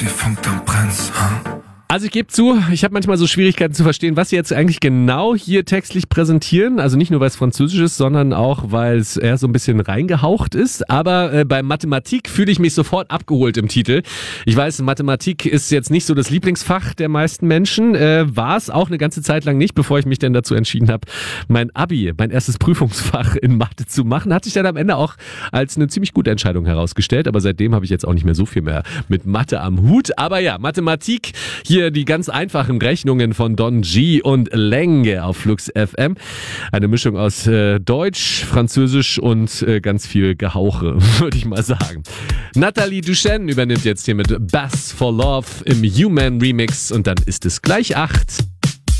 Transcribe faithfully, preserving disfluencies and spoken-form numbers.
Die Funk am Prinz, huh? Also ich gebe zu, ich habe manchmal so Schwierigkeiten zu verstehen, was sie jetzt eigentlich genau hier textlich präsentieren. Also nicht nur, weil es Französisch ist, sondern auch, weil es eher so ein bisschen reingehaucht ist. Aber äh, bei Mathematik fühle ich mich sofort abgeholt im Titel. Ich weiß, Mathematik ist jetzt nicht so das Lieblingsfach der meisten Menschen. Äh, war es auch eine ganze Zeit lang nicht, bevor ich mich dann dazu entschieden habe, mein Abi, mein erstes Prüfungsfach in Mathe zu machen. Hat sich dann am Ende auch als eine ziemlich gute Entscheidung herausgestellt. Aber seitdem habe ich jetzt auch nicht mehr so viel mehr mit Mathe am Hut. Aber ja, Mathematik, hier die ganz einfachen Rechnungen von Don G und Lenge auf Flux F M. Eine Mischung aus äh, Deutsch, Französisch und äh, ganz viel Gehauche, würde ich mal sagen. Nathalie Duchenne übernimmt jetzt hier mit Bass for Love im Human Remix und dann ist es gleich acht.